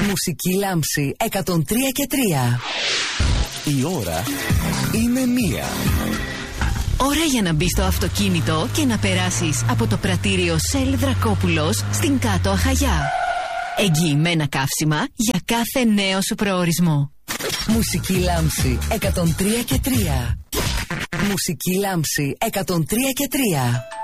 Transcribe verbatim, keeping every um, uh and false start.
Μουσική Λάμψη εκατόν τρία και τρία. Η ώρα είναι μία. Ώρα για να μπεις στο αυτοκίνητο και να περάσεις από το πρατήριο Σελ Δρακόπουλος στην Κάτω Αχαγιά. Εγγυημένα καύσιμα για κάθε νέο σου προορισμό. Μουσική Λάμψη εκατόν τρία και τρία. Μουσική Λάμψη εκατόν τρία και τρία.